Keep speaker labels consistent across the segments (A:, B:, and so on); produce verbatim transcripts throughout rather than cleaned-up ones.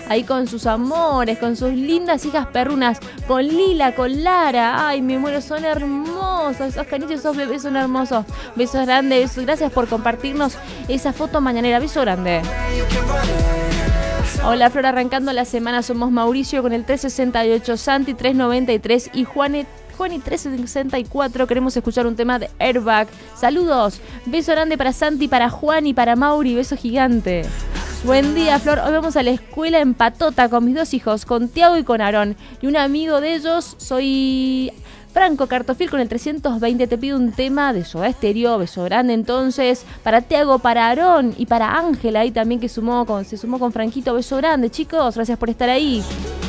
A: ahí con sus amores, con sus lindas hijas perrunas, con Lila, con Lara. Ay, me muero, son hermosos, esos caniches, esos bebés son hermosos. Besos grandes, besos, gracias por compartirnos esa foto mañanera, beso grande. Hola Flor, arrancando la semana somos Mauricio con el trescientos sesenta y ocho, Santi trescientos noventa y tres y Juanet Juani trescientos sesenta y cuatro. Queremos escuchar un tema de Airbag. Saludos, beso grande para Santi, para Juan y para Mauri, beso gigante. Buen día Flor, hoy vamos a la escuela en Patota con mis dos hijos, con Tiago y con Aarón. Y un amigo de ellos, soy Franco Cartofil con el trescientos veinte. Te pido un tema de Soda Stereo, beso grande entonces para Tiago, para Aarón y para Ángela ahí también que sumó con, se sumó con Franquito, beso grande chicos, gracias por estar ahí.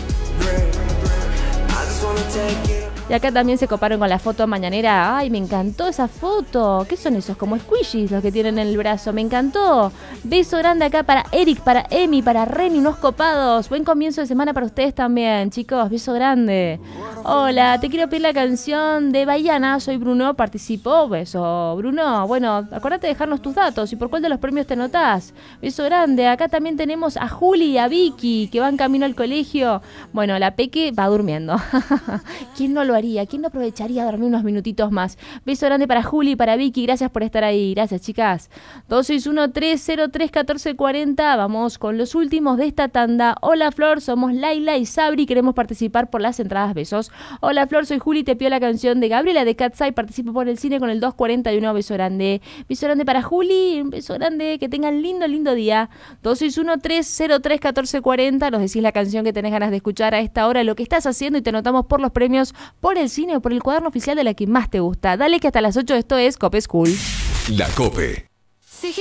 A: Y acá también se coparon con la foto mañanera. Ay, me encantó esa foto. ¿Qué son esos? Como squishies los que tienen en el brazo. Me encantó. Beso grande acá para Eric, para Emi, para Reni, unos copados. Buen comienzo de semana para ustedes también, chicos. Beso grande. Hola, te quiero pedir la canción de Baiana. Soy Bruno, participo. Beso, Bruno. Bueno, acuérdate de dejarnos tus datos y por cuál de los premios te anotás. Beso grande. Acá también tenemos a Juli y a Vicky que van camino al colegio. Bueno, la Peque va durmiendo. ¿Quién no lo haría? ¿Quién no aprovecharía dormir unos minutitos más? Beso grande para Juli y para Vicky. Gracias por estar ahí. Gracias, chicas. dos seis uno, tres cero tres, uno cuatro cuatro cero. Vamos con los últimos de esta tanda. Hola, Flor. Somos Laila y Sabri. Queremos participar por las entradas. Besos. Hola, Flor. Soy Juli. Te pido la canción de Gabriela de Katsai. Participo por el cine con el dos cuarenta y uno. Beso grande. Beso grande para Juli. Un beso grande. Que tengan lindo, lindo día. dos seis uno, tres cero tres, uno cuatro cuatro cero. Nos decís la canción que tenés ganas de escuchar a esta hora, lo que estás haciendo y te anotamos por los premios, por el cine o por el cuaderno oficial de la que más te gusta. Dale que hasta las ocho esto es Cope School.
B: La Cope.